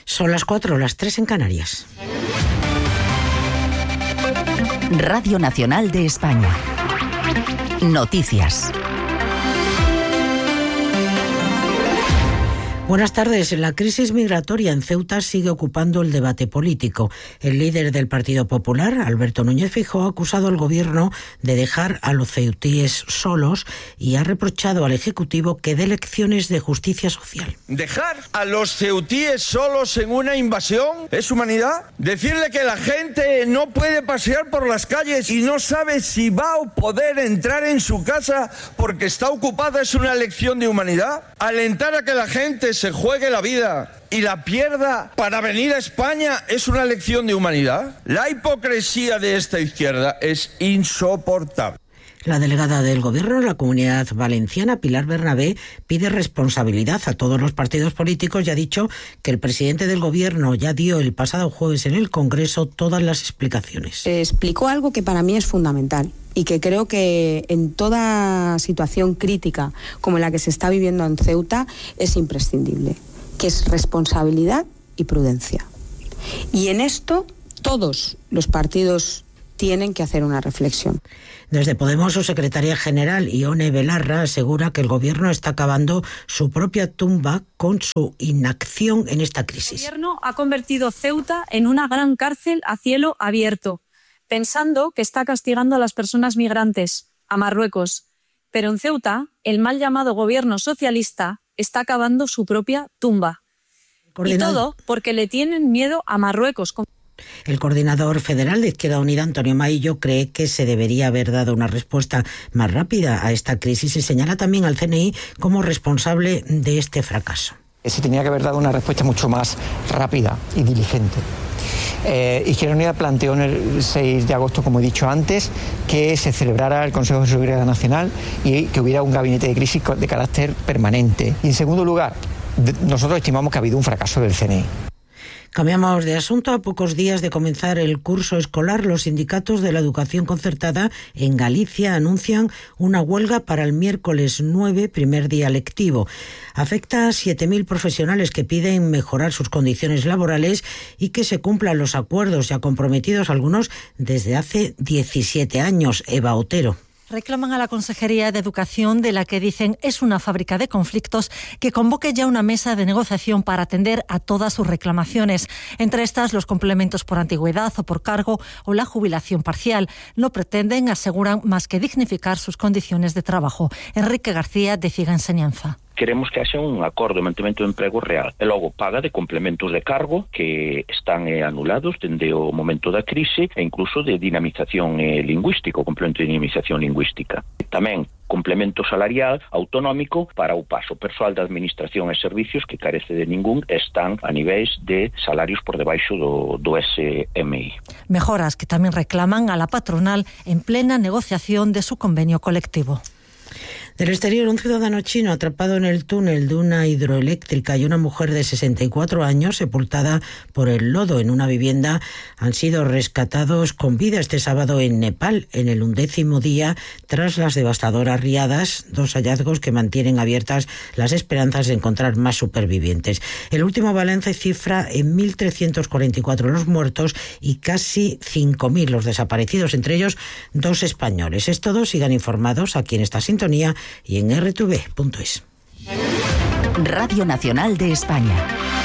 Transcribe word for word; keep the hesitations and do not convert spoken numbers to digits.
Son las cuatro, las tres en Canarias. Radio Nacional de España. Noticias. Buenas tardes. La crisis migratoria en Ceuta sigue ocupando el debate político. El líder del Partido Popular, Alberto Núñez Feijóo, ha acusado al Gobierno de dejar a los ceutíes solos y ha reprochado al Ejecutivo que dé lecciones de justicia social. ¿Dejar a los ceutíes solos en una invasión es humanidad? ¿Decirle que la gente no puede pasear por las calles y no sabe si va a poder entrar en su casa porque está ocupada es una lección de humanidad? ¿Alentar a que la gente se juegue la vida y la pierda para venir a España es una lección de humanidad? La hipocresía de esta izquierda es insoportable. La delegada del Gobierno en la Comunidad Valenciana, Pilar Bernabé, pide responsabilidad a todos los partidos políticos y ha dicho que el presidente del Gobierno ya dio el pasado jueves en el Congreso todas las explicaciones. Eh, explicó algo que para mí es fundamental y que creo que en toda situación crítica como la que se está viviendo en Ceuta es imprescindible, que es responsabilidad y prudencia. Y en esto todos los partidos tienen que hacer una reflexión. Desde Podemos, su secretaria general, Ione Belarra, asegura que el Gobierno está cavando su propia tumba con su inacción en esta crisis. El Gobierno ha convertido Ceuta en una gran cárcel a cielo abierto, pensando que está castigando a las personas migrantes, a Marruecos. Pero en Ceuta, el mal llamado Gobierno socialista está cavando su propia tumba. Y todo porque le tienen miedo a Marruecos. El coordinador federal de Izquierda Unida, Antonio Maillo, cree que se debería haber dado una respuesta más rápida a esta crisis y señala también al C N I como responsable de este fracaso. Se tenía que haber dado una respuesta mucho más rápida y diligente. Eh, Izquierda Unida planteó en el seis de agosto, como he dicho antes, que se celebrara el Consejo de Seguridad Nacional y que hubiera un gabinete de crisis de carácter permanente. Y en segundo lugar, nosotros estimamos que ha habido un fracaso del C N I. Cambiamos de asunto. A pocos días de comenzar el curso escolar, los sindicatos de la educación concertada en Galicia anuncian una huelga para el miércoles nueve, primer día lectivo. Afecta a siete mil profesionales que piden mejorar sus condiciones laborales y que se cumplan los acuerdos ya comprometidos, algunos desde hace diecisiete años. Eva Otero. Reclaman a la Consejería de Educación, de la que dicen es una fábrica de conflictos, que convoque ya una mesa de negociación para atender a todas sus reclamaciones. Entre estas, los complementos por antigüedad o por cargo o la jubilación parcial. No pretenden, aseguran, más que dignificar sus condiciones de trabajo. Enrique García, de Figa Enseñanza. Queremos que haxa un acordo de mantemento de emprego real e logo paga de complementos de cargo que están eh, anulados dende o momento da crise e incluso de dinamización eh, lingüística, o complemento de dinamización lingüística. Tamén complemento salarial autonómico para o paso persoal da Administración e Servicios que carece de ningún, están a niveis de salarios por debaixo do, do S M I. Mejoras que tamén reclaman a la patronal en plena negociación de su convenio colectivo. Del exterior, un ciudadano chino atrapado en el túnel de una hidroeléctrica y una mujer de sesenta y cuatro años sepultada por el lodo en una vivienda han sido rescatados con vida este sábado en Nepal, en el undécimo día tras las devastadoras riadas, dos hallazgos que mantienen abiertas las esperanzas de encontrar más supervivientes. El último balance cifra en mil trescientos cuarenta y cuatro los muertos y casi cinco mil los desaparecidos, entre ellos dos españoles. Es todo, sigan informados aquí en esta sintonía y en erre te ve punto es. Radio Nacional de España.